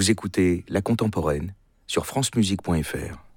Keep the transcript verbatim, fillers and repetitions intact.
Vous écoutez La Contemporaine sur francemusique point f r.